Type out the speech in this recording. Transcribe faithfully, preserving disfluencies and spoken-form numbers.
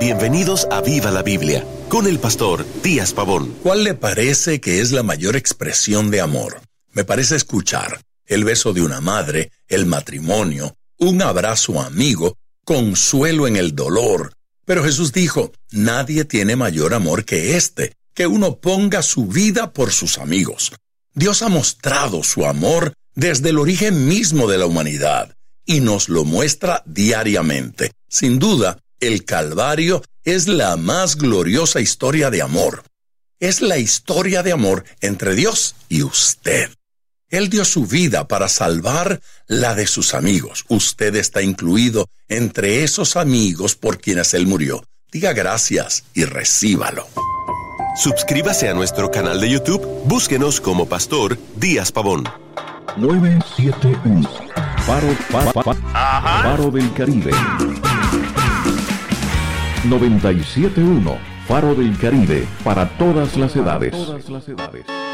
Bienvenidos a Viva la Biblia, con el pastor Díaz Pavón. ¿Cuál le parece que es la mayor expresión de amor? Me parece escuchar el beso de una madre, el matrimonio, un abrazo amigo, consuelo en el dolor. Pero Jesús dijo, nadie tiene mayor amor que este, que uno ponga su vida por sus amigos. Dios ha mostrado su amor desde el origen mismo de la humanidad y nos lo muestra diariamente. Sin duda, el Calvario es la más gloriosa historia de amor. Es la historia de amor entre Dios y usted. Él dio su vida para salvar la de sus amigos. Usted está incluido entre esos amigos por quienes Él murió. Diga gracias y recíbalo. Suscríbase a nuestro canal de YouTube. Búsquenos como Pastor Díaz Pavón. nueve siete uno Faro, pa, pa, pa, Faro del Caribe. noventa y siete punto uno Faro del Caribe, para todas las edades. Todas las edades.